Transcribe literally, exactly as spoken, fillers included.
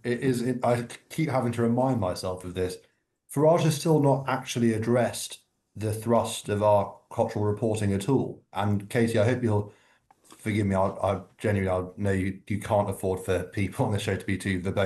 it is, it, I keep having to remind myself of this. Farage has still not actually addressed the thrust of our cultural reporting at all. And Katie, I hope you'll forgive me. I, I genuinely, I know you, you can't afford for people on the show to be too verbose.